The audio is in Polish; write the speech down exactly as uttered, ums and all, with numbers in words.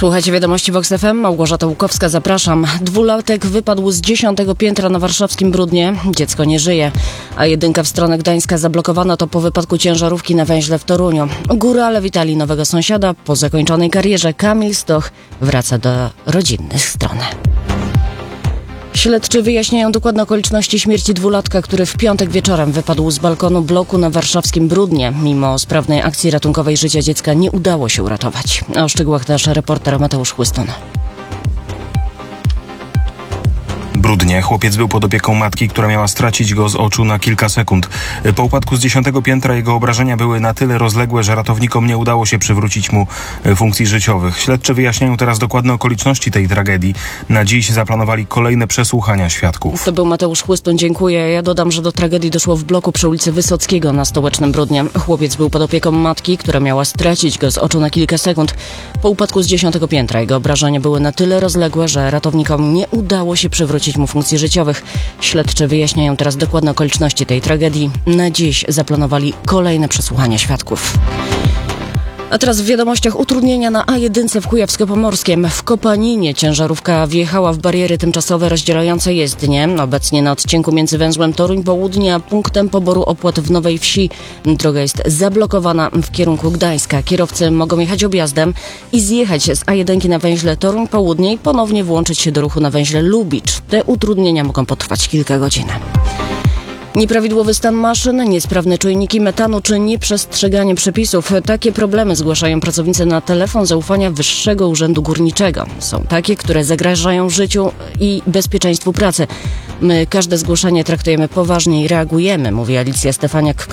Słuchajcie wiadomości Vox F M, Małgorzata Łukowska, zapraszam. Dwulatek wypadł z dziesiątego piętra na warszawskim Brudnie. Dziecko nie żyje. A jedynka w stronę Gdańska zablokowana to po wypadku ciężarówki na węźle w Toruniu. Górale witali nowego sąsiada. Po zakończonej karierze Kamil Stoch wraca do rodzinnych stron. Śledczy wyjaśniają dokładne okoliczności śmierci dwulatka, który w piątek wieczorem wypadł z balkonu bloku na warszawskim Brudnie. Mimo sprawnej akcji ratunkowej życia dziecka nie udało się uratować. O szczegółach nasz reporter Mateusz Chłyston. Brudnie. Chłopiec był pod opieką matki, która miała stracić go z oczu na kilka sekund. Po upadku z dziesiątego piętra jego obrażenia były na tyle rozległe, że ratownikom nie udało się przywrócić mu funkcji życiowych. Śledczy wyjaśniają teraz dokładne okoliczności tej tragedii. Na dziś zaplanowali kolejne przesłuchania świadków. To był Mateusz Chłyston, dziękuję. Ja dodam, że do tragedii doszło w bloku przy ulicy Wysockiego na stołecznym Brudnie. Chłopiec był pod opieką matki, która miała stracić go z oczu na kilka sekund. Po upadku z dziesiątego piętra jego obrażenia były na tyle rozległe, że ratownikom nie udało się przywrócić mu funkcji życiowych. Śledczy wyjaśniają teraz dokładne okoliczności tej tragedii. Na dziś zaplanowali kolejne przesłuchania świadków. A teraz w wiadomościach utrudnienia na A jeden w Kujawsko-Pomorskiem. W Kopaninie ciężarówka wjechała w bariery tymczasowe rozdzielające jezdnię. Obecnie na odcinku między węzłem Toruń Południe a punktem poboru opłat w Nowej Wsi. Droga jest zablokowana w kierunku Gdańska. Kierowcy mogą jechać objazdem i zjechać z A jeden na węźle Toruń Południe i ponownie włączyć się do ruchu na węźle Lubicz. Te utrudnienia mogą potrwać kilka godzin. Nieprawidłowy stan maszyn, niesprawne czujniki metanu czy nieprzestrzeganie przepisów. Takie problemy zgłaszają pracownicy na telefon zaufania Wyższego Urzędu Górniczego. Są takie, które zagrażają życiu i bezpieczeństwu pracy. My każde zgłoszenie traktujemy poważnie i reagujemy, mówi Alicja Stefaniak,